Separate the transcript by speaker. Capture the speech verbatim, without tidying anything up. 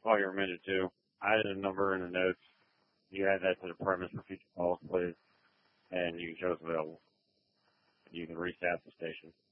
Speaker 1: While you're muted too, I added a number in the notes. You add that to the premise for future calls, please, and you can show us available. You can restaff the station.